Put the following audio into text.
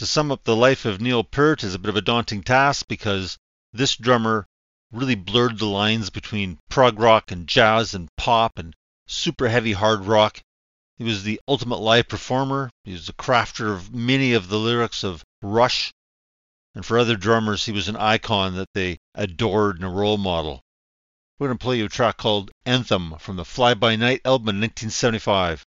To sum up the life of Neil Peart is a bit of a daunting task because this drummer really blurred the lines between prog rock and jazz and pop and super heavy hard rock. He was the ultimate live performer. He was the crafter of many of the lyrics of Rush. And for other drummers, he was an icon that they adored and a role model. We're going to play you a track called Anthem from the Fly By Night album in 1975.